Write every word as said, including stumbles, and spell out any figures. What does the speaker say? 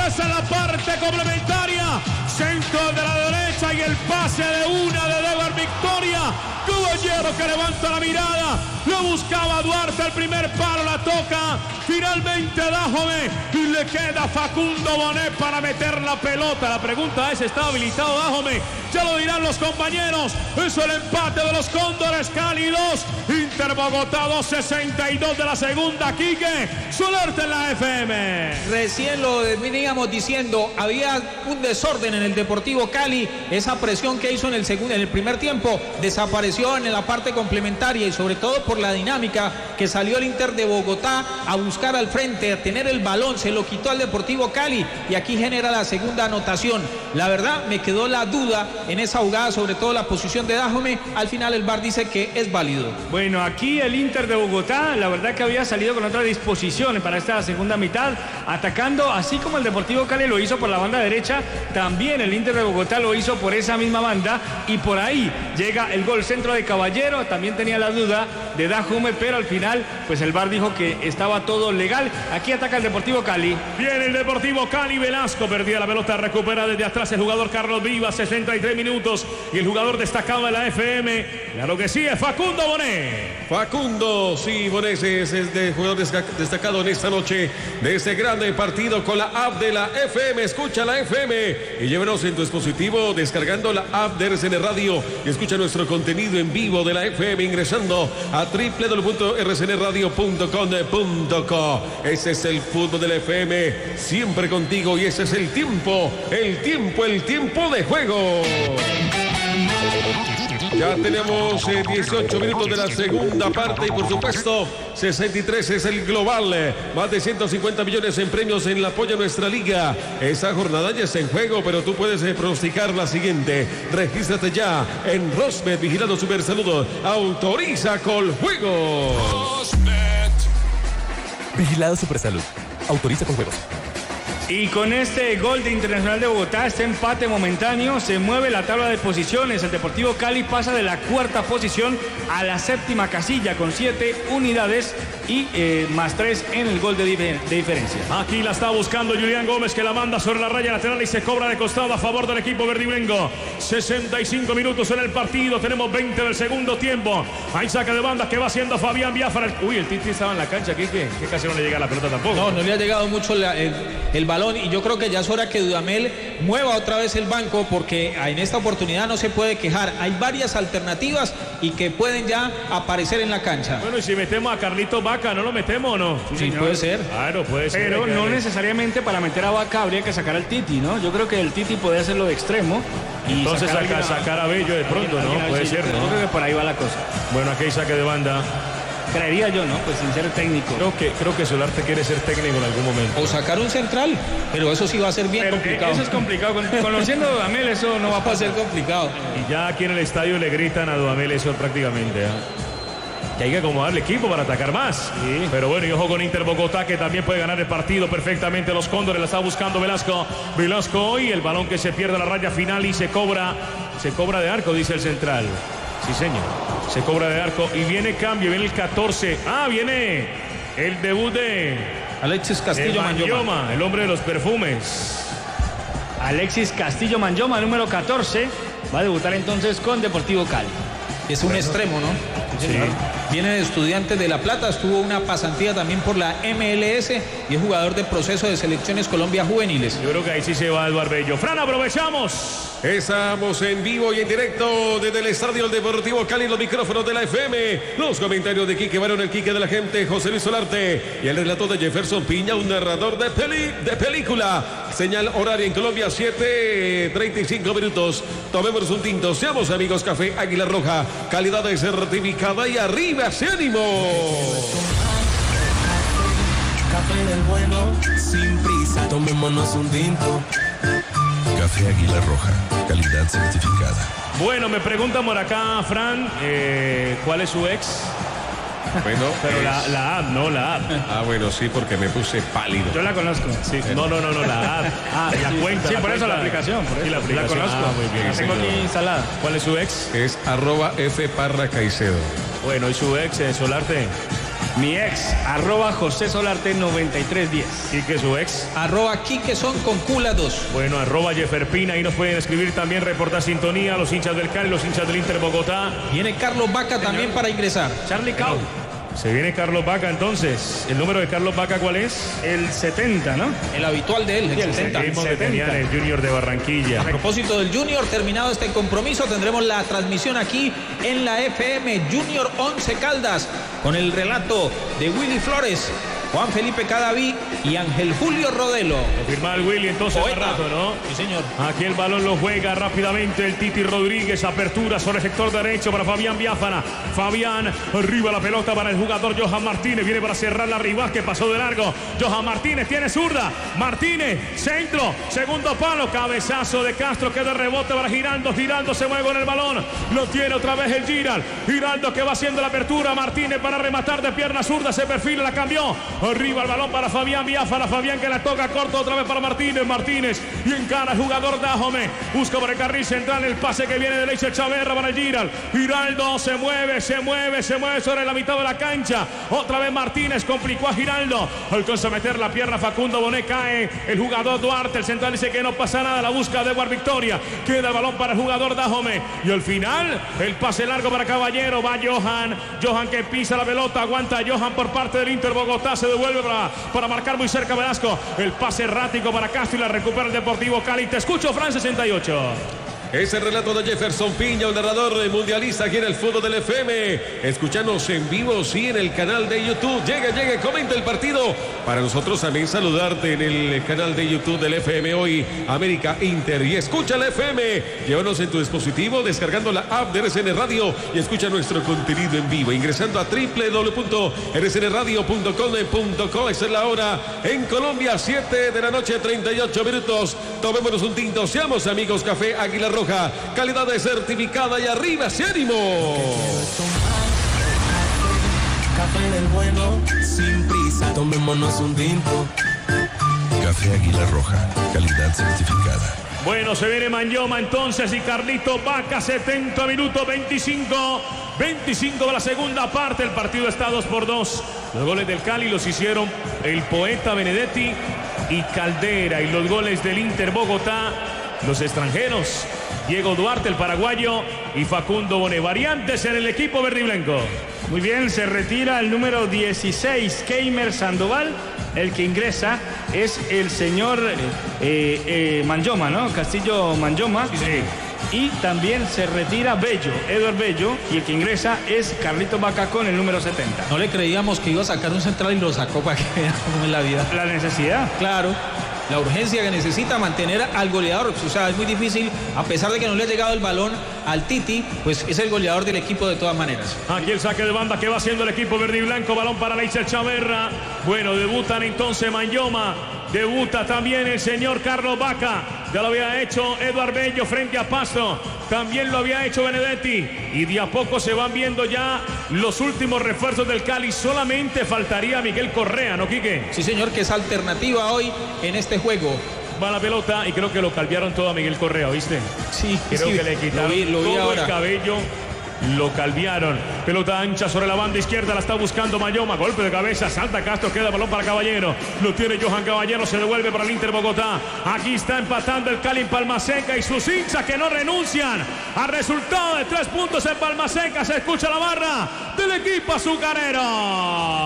Regresa en la parte complementaria. Centro de la derecha y el pase de una de Deber Victoria. Caballero que levanta la mirada. Lo buscaba Duarte, el primer palo la toca. Finalmente Dájome y le queda Facundo Bonet para meter la pelota. La pregunta es, ¿está habilitado Dájome? Ya lo dirán los compañeros. Es el empate de los Cóndores. Cali dos, Inter Bogotá dos, sesenta y dos de la segunda. Quique Solarte en la F M. Recién lo veníamos diciendo, había un desorden en el Deportivo Cali. Esa presión que hizo en el segundo, en el primer tiempo, desapareció en la parte complementaria y sobre todo por la dinámica que salió el Inter de Bogotá a buscar al frente, a tener el balón, se lo quitó al Deportivo Cali y aquí genera la segunda anotación. La verdad me quedó la duda en esa jugada, sobre todo la posición de Dájome. Al final el V A R dice que es válido. Bueno, aquí el Inter de Bogotá, la verdad que había salido con otra disposición para esta segunda mitad, atacando así como el Deportivo Cali lo hizo por la banda derecha, también el Inter de Bogotá lo hizo por esa misma banda y por ahí llega el gol centro de Caballero. También tenía la duda de Dájome, pero al final pues el V A R dijo que estaba todo legal. Aquí ataca el Deportivo Cali. Viene el Deportivo Cali. Velasco perdía la pelota, recupera desde atrás el jugador Carlos Vivas, sesenta y tres minutos y el jugador destacado de la F M, claro que sí, es Facundo Bonet. Facundo, sí, Bonet es el jugador destacado en esta noche de este grande partido con la app de la F M. Escucha la F M y llévenos en tu dispositivo descargando la app de R C N Radio y escucha nuestro contenido en vivo de la F M ingresando a doble u doble u doble u punto r c n radio punto com punto co. Ese es el fútbol de la F M, siempre contigo, y ese es el tiempo, el tiempo, el tiempo de juego. Ya tenemos eh, dieciocho minutos de la segunda parte y por supuesto sesenta y tres es el global. Eh, más de ciento cincuenta millones en premios en el apoyo a nuestra liga. Esa jornada ya está en juego, pero tú puedes eh, pronosticar la siguiente. Regístrate ya en Rosbet, vigilando Super Salud. Autoriza con juego. Vigilado Supersalud. Autoriza con juegos. Y con este gol de Internacional de Bogotá, este empate momentáneo, se mueve la tabla de posiciones. El Deportivo Cali pasa de la cuarta posición a la séptima casilla con siete unidades y eh, más tres en el gol de, difer de diferencia. Aquí la está buscando Julián Gómez, que la manda sobre la raya lateral y se cobra de costado a favor del equipo verdiblengo. sesenta y cinco minutos en el partido, tenemos veinte del segundo tiempo. Hay saque de banda que va haciendo Fabián Biafara. Uy, el Titi estaba en la cancha aquí, que, que casi no le llega la pelota tampoco. No, no le ha llegado mucho la, el, el balón. Y yo creo que ya es hora que Dudamel mueva otra vez el banco, porque en esta oportunidad no se puede quejar. Hay varias alternativas y que pueden ya aparecer en la cancha. Bueno, y si metemos a Carlitos Vaca, ¿no lo metemos o no? Sí, sí puede ser. Claro, puede ser. Pero no necesariamente para meter a Vaca habría que sacar al Titi, ¿no? Yo creo que el Titi puede hacerlo de extremo. Y entonces sacar, sacar, a, sacar a Bello de pronto, ¿no? Puede sí, ser, yo ¿no? Yo creo que por ahí va la cosa. Bueno, aquí hay saque de banda. Creería yo, ¿no? Pues sin ser técnico. Creo que, creo que Solarte quiere ser técnico en algún momento. O sacar un central, pero eso sí va a ser bien pero complicado. Eso es complicado. Con, conociendo a Dudamel, eso no va a pasar. ser complicado. Y ya aquí en el estadio le gritan a Dudamel eso prácticamente, ¿eh? Que hay que acomodarle equipo para atacar más. Sí. Pero bueno, y ojo con Inter Bogotá, que también puede ganar el partido perfectamente. Los Cóndores la está buscando Velasco. Velasco y el balón que se pierde a la raya final y se cobra. Se cobra de arco, dice el central. Sí, señor. Se cobra de arco y viene cambio, viene el catorce. Ah, viene el debut de Alexis Castillo Manyoma, el hombre de los perfumes. Alexis Castillo Manyoma, número catorce, va a debutar entonces con Deportivo Cali. Es un bueno, extremo, ¿no? Sí. Viene de Estudiantes de La Plata, estuvo una pasantía también por la M L S y es jugador de proceso de selecciones Colombia juveniles. Yo creo que ahí sí se va Eduardo Bello. Fran, aprovechamos. Estamos en vivo y en directo desde el Estadio Deportivo Cali, los micrófonos de la F M, los comentarios de Quique Barón, el Quique de la gente, José Luis Solarte y el relato de Jefferson Piña, un narrador de, peli, de película. Señal horaria en Colombia, siete treinta y cinco minutos. Tomemos un tinto, seamos amigos. Café Águila Roja, calidad de certificada y arriba ese ánimo. Café del bueno, sin prisa, tomémonos un tinto. Café Águila Roja, calidad certificada. Bueno, me preguntan por acá, Fran, eh, ¿cuál es su ex? Bueno, pero es... la, la app, no la app. Ah, bueno, sí, porque me puse pálido. Yo la conozco. Sí. No, no, no, no, la app. Ah, la cuenta. Sí, la por cuenta. eso la aplicación. Por eso. Sí, la aplicación. La conozco. Ah, muy bien. La tengo aquí instalada. ¿Cuál es su ex? Es arroba F Parra Caicedo. Bueno, ¿y su ex, eh, Solarte? Mi ex, arroba José Solarte noventa y tres diez. ¿Y que su ex? Arroba Quiquezón con Cula dos. Bueno, arroba Jefferpina, ahí nos pueden escribir también, reportar sintonía, los hinchas del Cali, los hinchas del Inter Bogotá. Viene Carlos Vaca también para ingresar. Charlie Cow. Se viene Carlos Vaca entonces. ¿El número de Carlos Vaca cuál es? El setenta, ¿no? El habitual de él, el, el setenta. El mismo que tenía en el Junior de Barranquilla. A propósito del Junior, terminado este compromiso, tendremos la transmisión aquí en la F M Junior once Caldas con el relato de Willy Flores, Juan Felipe Cadaví y Ángel Julio Rodelo. Confirma el Willy entonces de rato, ¿no? Sí, señor. Aquí el balón lo juega rápidamente el Titi Rodríguez. Apertura sobre el sector derecho para Fabián Biafara. Fabián, arriba la pelota para el jugador Johan Martínez. Viene para cerrar la Rivas que pasó de largo. Johan Martínez tiene zurda. Martínez, centro, segundo palo. Cabezazo de Castro que de rebote para Giraldo. Giraldo se mueve con el balón. Lo tiene otra vez el Giral. Giraldo que va haciendo la apertura. Martínez para rematar de pierna zurda. Se perfila, la cambió. Arriba el balón para Fabián Biafara. Fabián que la toca corto otra vez para Martínez. Martínez y encara el jugador Dajome. Busca por el carril central el pase que viene de Leiser Chaverra para el Giral. Giraldo se mueve, se mueve, se mueve sobre la mitad de la cancha. Otra vez Martínez complicó a Giraldo. Alcanza a meter la pierna Facundo Bonet. Cae el jugador Duarte. El central dice que no pasa nada. La busca de Edward Victoria. Queda el balón para el jugador Dajome. Y al final el pase largo para Caballero. Va Johan. Johan que pisa la pelota. Aguanta Johan por parte del Inter Bogotá. Se devuelve para, para marcar muy cerca Velasco. El pase errático para Castro y la recupera el Deportivo Cali. Te escucho, Fran sesenta y ocho. Ese relato de Jefferson Piña, un narrador mundialista aquí en el fútbol del F M. Escuchanos en vivo, sí, en el canal de YouTube. Llegue, llegue, comenta el partido. Para nosotros también saludarte en el canal de YouTube del F M hoy, América Inter. Y escucha el F M. Llévanos en tu dispositivo descargando la app de R C N Radio y escucha nuestro contenido en vivo. Ingresando a doble u doble u doble u punto r c n radio punto com punto co. Esa es la hora en Colombia, siete de la noche, treinta y ocho minutos. Tomémonos un tinto, seamos amigos. Café Águila Roja, calidad de certificada y arriba, ese ánimo. Café del bueno, sin prisa, tomémonos un tinto. Café Águila Roja, calidad certificada. Bueno, se viene Manyoma entonces y Carlito Vaca, setenta minutos, veinticinco. veinticinco de la segunda parte. El partido está dos por dos. Los goles del Cali los hicieron el poeta Benedetti y Caldera. Y los goles del Inter Bogotá, los extranjeros, Diego Duarte, el paraguayo, y Facundo Bonet. Variantes en el equipo verde y blanco. Muy bien, se retira el número dieciséis, Keimer Sandoval. El que ingresa es el señor eh, eh, Manyoma, ¿no? Castillo Manyoma. Sí. Y también se retira Bello, Eduard Bello, y el que ingresa es Carlito Vaca con el número setenta. No le creíamos que iba a sacar un central y lo sacó para que vean cómo es la vida. La necesidad. Claro. La urgencia que necesita mantener al goleador. O sea, es muy difícil, a pesar de que no le ha llegado el balón al Titi, pues es el goleador del equipo de todas maneras. Aquí el saque de banda que va haciendo el equipo verde y blanco. Balón para Leiser Chaverra. Bueno, debutan entonces Manyoma. Debuta también el señor Carlos Vaca. Ya lo había hecho Eduard Bello frente a Pasto. También lo había hecho Benedetti. Y de a poco se van viendo ya los últimos refuerzos del Cali. Solamente faltaría Miguel Correa, ¿no, Quique? Sí, señor, que es alternativa hoy en este juego. Va la pelota y creo que lo calviaron todo a Miguel Correa, ¿viste? Sí, creo sí, que le quitaron lo vi, lo vi todo ahora. el cabello. Lo calviaron. Pelota ancha sobre la banda izquierda. La está buscando Manyoma. Golpe de cabeza. Salta Castro. Queda balón para Caballero. Lo tiene Johan Caballero. Se devuelve para el Inter Bogotá. Aquí está empatando el Cali en Palmaseca. Y sus hinchas que no renuncian al resultado de tres puntos en Palmaseca. Se escucha la barra del equipo azucarero.